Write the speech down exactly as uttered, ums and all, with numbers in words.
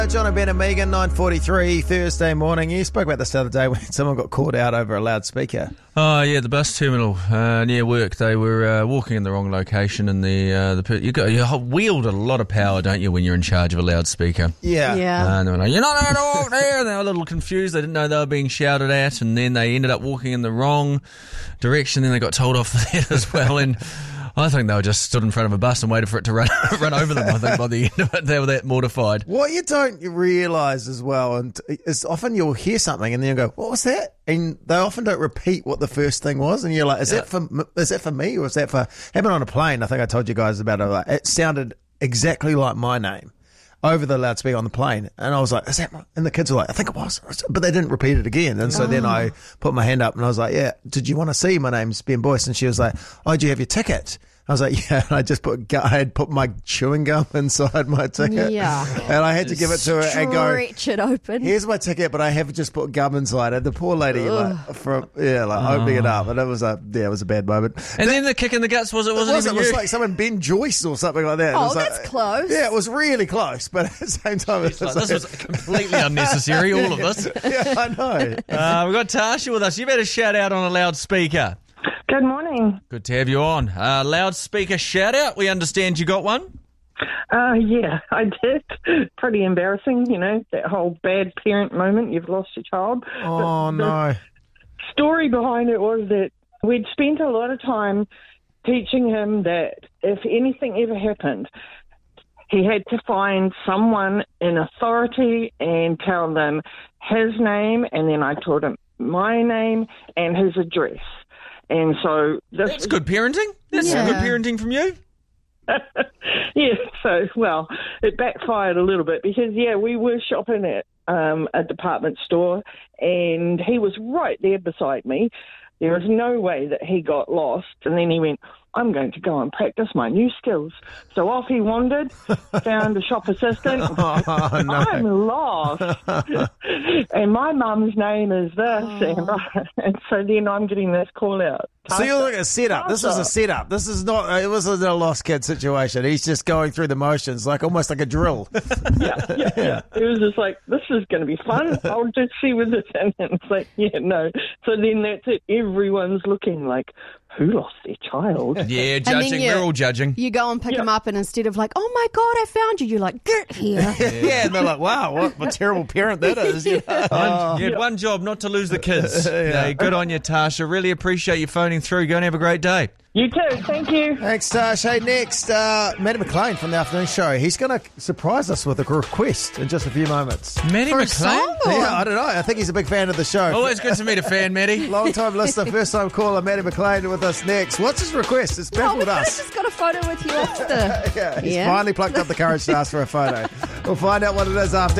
John and Ben and Megan, nine forty-three, Thursday morning. You spoke about this the other day when someone got caught out over a loudspeaker. Oh yeah, the bus terminal uh, near work. They were uh, walking in the wrong location, and the uh, the you got you wield a lot of power, don't you, when you're in charge of a loudspeaker? Yeah, Yeah. Uh, and they were like, "You're not allowed to walk there." And they were a little confused. They didn't know they were being shouted at, and then they ended up walking in the wrong direction. Then they got told off for that as well. And I think they were just stood in front of a bus and waited for it to run run over them. I think by the end of it, they were that mortified. What you don't realise as well, and is often you'll hear something and then you go, "What was that?" And they often don't repeat what the first thing was, and you're like, "Is Yeah. that for is that for me or is that for?" Happened on a plane. I think I told you guys about it. Like, it sounded exactly like my name over the loudspeaker on the plane, and I was like, "Is that my?" And the kids were like, "I think it was," but they didn't repeat it again. And so oh. then I put my hand up and I was like, "Yeah, did you want to see? My name's Ben Boyce." And she was like, "Oh, do you have your ticket?" I was like, yeah, and I just put, gu- I had put my chewing gum inside my ticket. Yeah. And I had to give it to her and go, Stretch it open. "Here's my ticket," but I have just put gum inside it. The poor lady, like, from, yeah, like Oh. opening it up. And it was a, yeah, it was a bad moment. And then the kick in the guts was it It wasn't was, even it was you. like someone Ben Joyce or something like that. It Oh, was like- that's close. Yeah, it was really close, but at the same time, it It's was like, this like, was completely unnecessary, all of this. yeah, I know. Uh, we've got Tasha with us. You've had a shout out on a loudspeaker. Good morning. Good to have you on. Uh, loudspeaker shout out. We understand you got one. Uh, yeah, I did. Pretty embarrassing, you know, that whole bad parent moment. You've lost your child. Oh, But no. The story behind it was that we'd spent a lot of time teaching him that if anything ever happened, he had to find someone in authority and tell them his name, and then I taught him my name and his address. And so this That's good parenting. That's Yeah. some good parenting from you. yeah, so, well, it backfired a little bit because, yeah, we were shopping at um, a department store and he was right there beside me. There was no way that he got lost. And then he went, "I'm going to go and practice my new skills." So off he wandered, found a shop assistant. Oh, no. I'm lost. And my mum's name is this. And, and so then I'm getting this call out. So you're like a setup. This is a setup. This is not, it wasn't a lost kid situation. He's just going through the motions, like almost like a drill. yeah, yeah, yeah. It was just like, this is going to be fun. I'll just see with this. And it's like, yeah, no. So then that's it. Everyone's looking like, who lost their child? Yeah, then judging. you- We're all judging. You go and pick Yeah. them up, and insteed of like, "Oh my God, I found you," you're like, "Get here." Yeah, and they're like, "Wow, what a terrible parent that is." You know? One, you had one job, not to lose the kids. Yeah, good on you, Tasha. Really appreciate you phoning through. Go and have a great day. You too. Thank you. Thanks, Tash. Hey, next, uh, Matty McLean from the afternoon show. He's going to surprise us with a request in just a few moments. Matty For a McLean? song? Or- Yeah, I don't know. I think he's a big fan of the show. Always good to meet a fan, Matty. Long-time listener, first-time caller, Matty McLean with us next. What's his request? It's Oh, we baffled could have us. just got a photo with you off the. Yeah, he's Yeah. finally plucked up the courage to ask for a photo. We'll find out what it is after.